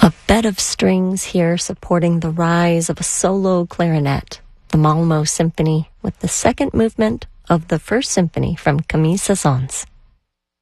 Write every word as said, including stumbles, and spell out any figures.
A bed of strings here supporting the rise of a solo clarinet, the Malmo Symphony with the second movement of the first symphony from Camille Saint-Saëns.